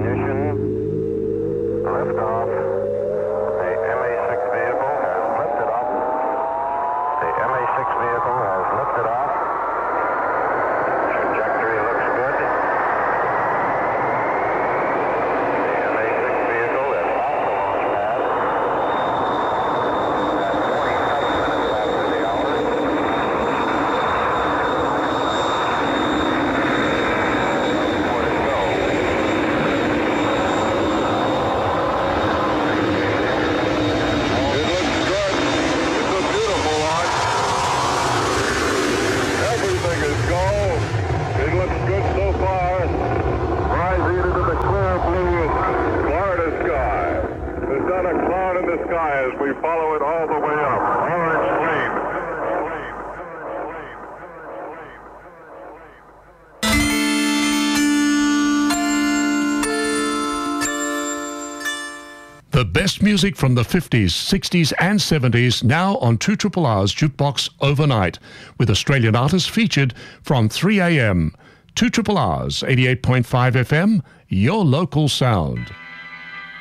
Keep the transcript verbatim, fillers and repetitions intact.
Ignition. Liftoff. The M A six vehicle has lifted off. The M A six vehicle has lifted off. Trajectory looks good. The M A six vehicle is off the launch pad. At twenty-seven minutes after the hour. More to go. It looks good. It's a beautiful launch. Everything is go. It looks good so far. Rising into the clear blue Florida sky. There's not a cloud in the sky as we follow it all the way up. Orange flame. The best music from the fifties, sixties and seventies now on two R R R's Jukebox Overnight, with Australian artists featured from three a.m. two R R R's eighty-eight point five F M, your local sound.